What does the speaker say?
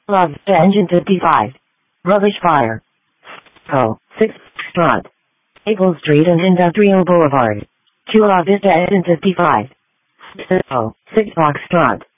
La Vista Engine 55. Rubbish Fire. Oh, 6 Foxtrot. Maple Street and Industrial Boulevard. Chula Vista Engine 55. 6 Foxtrot.